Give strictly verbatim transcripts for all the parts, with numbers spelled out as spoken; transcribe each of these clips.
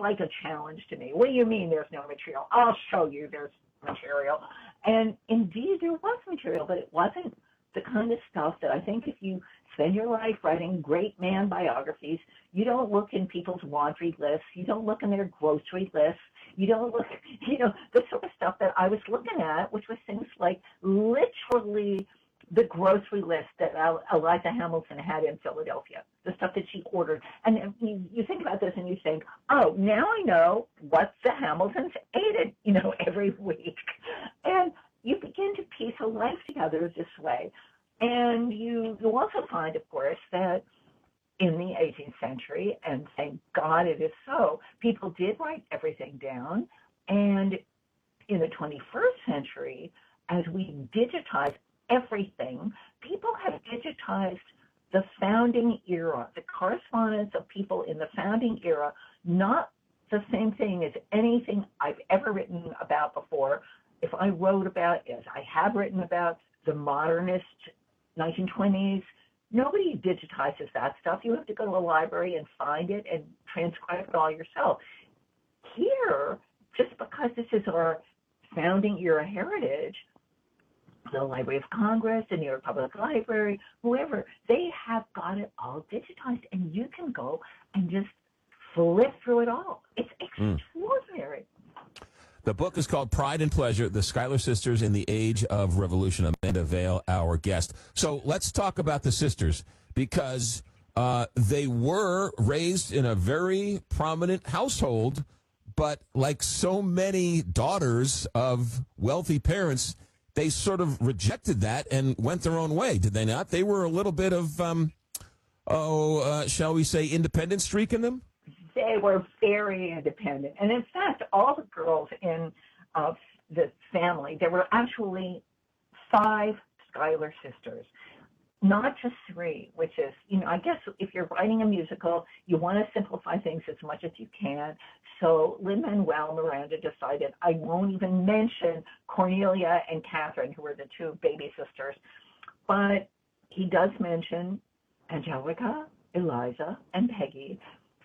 like a challenge to me. What do you mean there's no material? I'll show you there's material. And indeed there was material, but it wasn't the kind of stuff that I think if you spend your life writing great man biographies, you don't look in people's laundry lists, you don't look in their grocery lists, you don't look, you know, the sort of stuff that I was looking at, which was things like literally the grocery list that Eliza Hamilton had in Philadelphia, the stuff that she ordered. And you, you think about this and you think, oh, now I know what the Hamiltons ate, you know, every week. And you begin to piece a life together this way. And you, you also find, of course, that in the eighteenth century, and thank God it is so, people did write everything down. And in the twenty-first century, as we digitize everything, people have digitized the founding era, the correspondence of people in the founding era, not the same thing as anything I've ever written about before. If I wrote about, as I have written about, the modernist nineteen twenties, nobody digitizes that stuff. You have to go to a library and find it and transcribe it all yourself. Here, just because this is our founding era heritage, the Library of Congress, the New York Public Library, whoever, they have got it all digitized, and you can go and just flip through it all. It's extraordinary. Mm. The book is called Pride and Pleasure, The Schuyler Sisters in the Age of Revolution. Amanda Vale, our guest. So let's talk about the sisters, because uh, they were raised in a very prominent household, but like so many daughters of wealthy parents, they sort of rejected that and went their own way, did they not? They were a little bit of, um, oh, uh, shall we say, independent streak in them? They were very independent. And in fact, all the girls in uh, the family, there were actually five Schuyler sisters, not just three, which is, you know, I guess if you're writing a musical, you want to simplify things as much as you can. So Lin-Manuel Miranda decided I won't even mention Cornelia and Catherine, who were the two baby sisters, but he does mention Angelica, Eliza, and Peggy.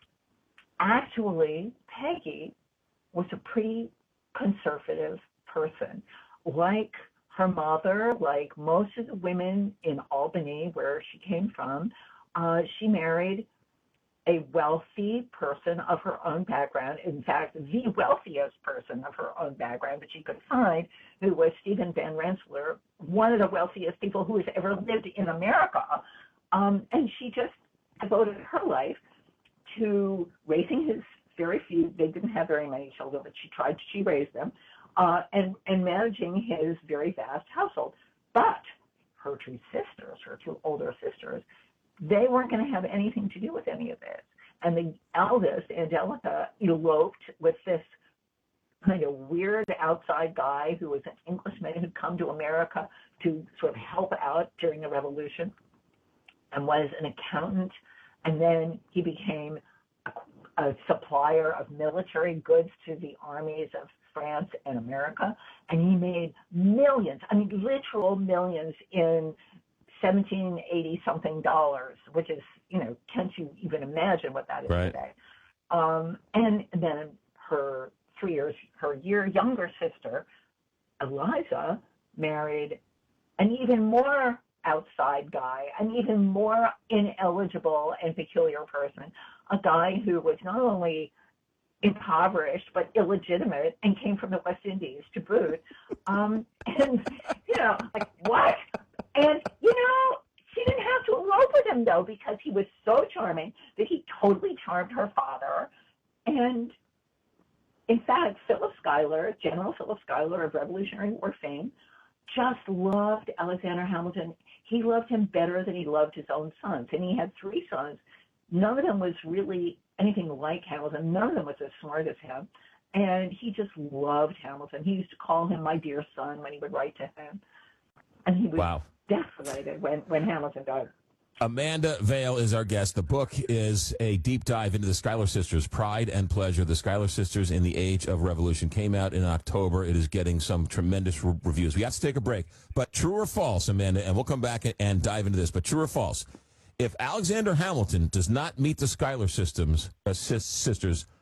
Actually, Peggy was a pretty conservative person. Like her mother, like most of the women in Albany, where she came from, uh, she married a wealthy person of her own background, in fact, the wealthiest person of her own background that she could find, who was Stephen Van Rensselaer, one of the wealthiest people who has ever lived in America. Um, and she just devoted her life to raising his very few, they didn't have very many children, but she tried, she raised them, uh, and, and managing his very vast household. But her two sisters, her two older sisters, they weren't going to have anything to do with any of this. And the eldest, Angelica, eloped with this kind of weird outside guy who was an Englishman who'd come to America to sort of help out during the Revolution and was an accountant. And then he became a, a supplier of military goods to the armies of France and America. And he made millions, I mean, literal millions in seventeen eighty something dollars, which is, you know, can't you even imagine what that is right. today? Um, and then her three years, her year younger sister, Eliza, married an even more outside guy, an even more ineligible and peculiar person, a guy who was not only impoverished but illegitimate and came from the West Indies to boot. Um, and, you know, like, what? And, you know, she didn't have to elope with him, though, because he was so charming that he totally charmed her father. And, in fact, Philip Schuyler, General Philip Schuyler of Revolutionary War fame, just loved Alexander Hamilton. He loved him better than he loved his own sons. And he had three sons. None of them was really anything like Hamilton. None of them was as smart as him. And he just loved Hamilton. He used to call him my dear son when he would write to him. And he was wow. desolated when, when Hamilton died. Amanda Vale is our guest. The book is a deep dive into the Schuyler sisters, Pride and Pleasure. The Schuyler Sisters in the Age of Revolution came out in October. It is getting some tremendous re- reviews. We have to take a break. But true or false, Amanda, and we'll come back and, and dive into this, but true or false, if Alexander Hamilton does not meet the Schuyler systems, uh, sis- sisters,